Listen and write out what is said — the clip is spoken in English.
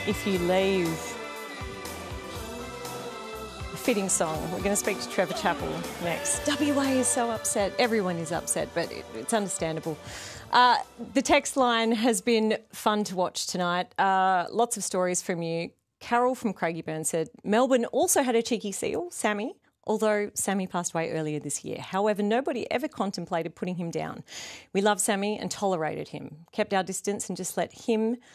If You Leave. A fitting song. We're going to speak to Trevor Chappell next. WA is so upset. Everyone is upset, but it's understandable. The text line has been fun to watch tonight. Lots of stories from you. Carol from Craigieburn said, Melbourne also had a cheeky seal, Sammy, although Sammy passed away earlier this year. However, nobody ever contemplated putting him down. We loved Sammy and tolerated him, kept our distance and just let him